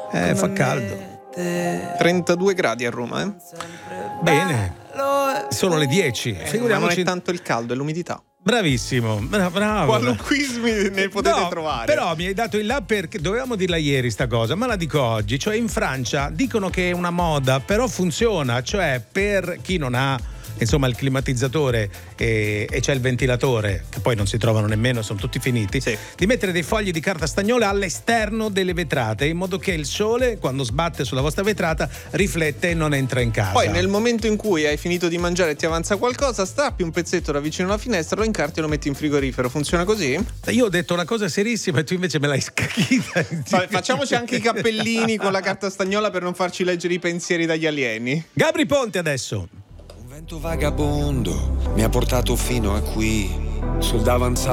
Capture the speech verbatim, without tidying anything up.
Eh, fa caldo. trentadue gradi a Roma, eh? Bene. Sono le dieci. Eh, Figuriamoci. non è tanto il caldo, è l'umidità. Bravissimo, bra- bravo. Qualunquismi ne potete No, trovare. Però mi hai dato il là perché dovevamo dirla ieri sta cosa, ma la dico oggi. Cioè in Francia dicono che è una moda, però funziona. Cioè per chi non ha insomma il climatizzatore e, e c'è il ventilatore, che poi non si trovano nemmeno, sono tutti finiti, sì. di mettere dei fogli di carta stagnola all'esterno delle vetrate, in modo che il sole, quando sbatte sulla vostra vetrata, riflette e non entra in casa. Poi nel momento in cui hai finito di mangiare e ti avanza qualcosa, strappi un pezzetto da vicino alla finestra, lo incarti e lo metti in frigorifero. Funziona così? Io ho detto una cosa serissima e tu invece me l'hai scacchita. Vabbè, facciamoci anche i cappellini con la carta stagnola per non farci leggere i pensieri dagli alieni. Gabri Ponte adesso. Un vento vagabondo mi ha portato fino a qui, sul davanzale.